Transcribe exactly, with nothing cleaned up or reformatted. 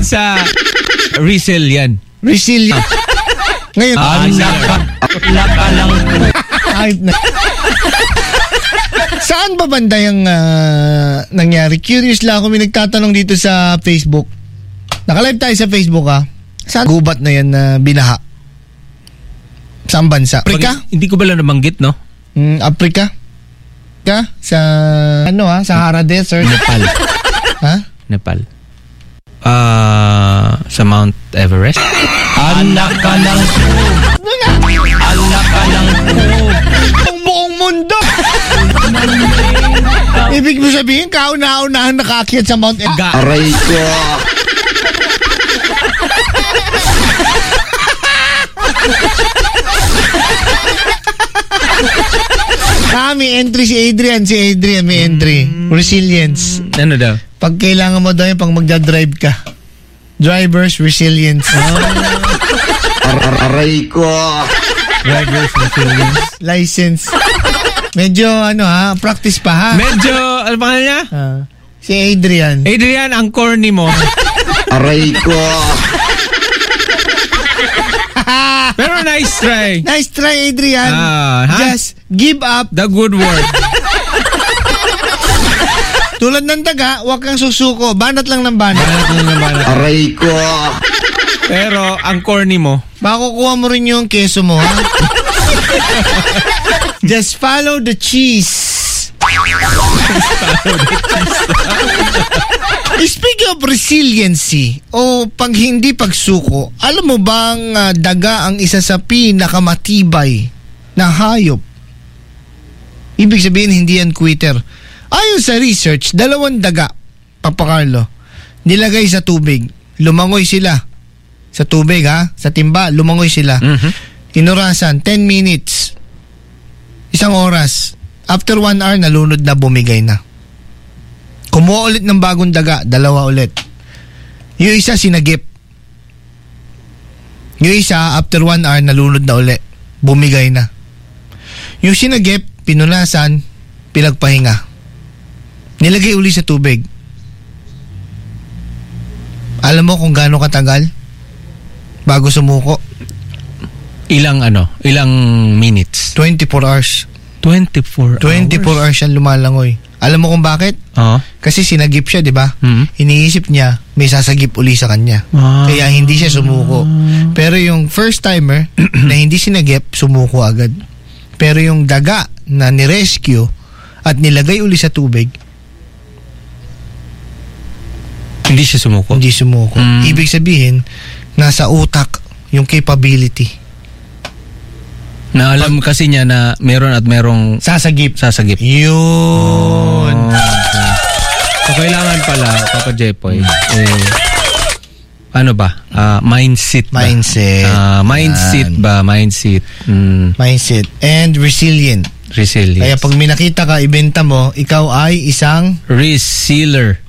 sa resale yan. Resilient. Ngayon, Ah, laka, Laka lang po. kahit na. Saan ba banda yung ah, nangyari? Curious lang ako, may nagtatanong dito sa Facebook. Nakalive tayo sa Facebook ha. Saan gubat na yan na binaha? Saan bansa? Afrika? Pag- hindi ko ba lang nabanggit, no? Mm, Afrika? Ka? Sa ano ha? Sahara Desert? Nepal. Ha? Nepal. Ah, sa Mount Everest. Anak ka lang po. Anak ka lang po. Ang buong mundo! Ibig mo sabihin, kauna-unahan nakaakyat sa Mount Everest. Aray ko. Ah, may entry si Adrian. Si Adrian may entry. Resilience. Ano daw? Pag kailangan mo daw yun, pag magdadrive ka. Driver's resilience. Aray ko. Driver's resilience. License. Medyo ano ha, practice pa ha. Medyo, ano pangalan niya? Ah, si Adrian. Adrian, ang corny mo. Aray ko. Pero nice try. Nice try, Adrian. Ah, ha? Just give up. The good word. Tulad ng daga, huwag kang susuko. Banat lang ng banat. Banat lang ng banat. Aray ko. Pero ang corny mo. Makukuha mo rin yung keso mo, ha? Just follow the cheese. Speaking of resiliency o pag hindi pagsuko, alam mo bang uh, daga ang isa sa pinakamatibay na hayop? Ibig sabihin hindi yan quitter. Ayon sa research, dalawang daga, Papa Carlo, nilagay sa tubig. Lumangoy sila. Sa tubig ha, sa timba, lumangoy sila. Mm-hmm. Inurasan, ten minutes. Isang oras. After one hour, nalunod na, bumigay na. Kumuha ulit ng bagong daga, dalawa ulit. Yung isa, sinagip. Yung isa, after one hour, nalunod na ulit. Bumigay na. Yung sinagip, pinunasan, pinagpahinga. Nilagay uli sa tubig. Alam mo kung gaano katagal bago sumuko? Ilang ano? Ilang minutes? twenty-four hours. twenty-four twenty-four hours. hours siya lumalangoy. Alam mo kung bakit? Oo. Kasi sinagip siya, di ba? Mm-hmm. Iniisip niya, may sasagip uli sa kanya. Ah. Kaya hindi siya sumuko. Pero yung first timer na hindi sinagip, sumuko agad. Pero yung daga na nirescue at nilagay uli sa tubig, Hindi siya sumuko? hindi sumuko. Mm. Ibig sabihin, nasa utak yung capability. Na alam kasi niya na meron at merong Sasagip. sasagip. Yun. Oh, okay. So, kailangan pala, Papa Jepoy, eh, ano ba? Ah, mindset ba? Mindset. Ah, mindset Yan. ba? Mindset. Mm, Mindset. And resilient. resilience. Kaya pag may nakita ka, ibenta mo, ikaw ay isang Resealer.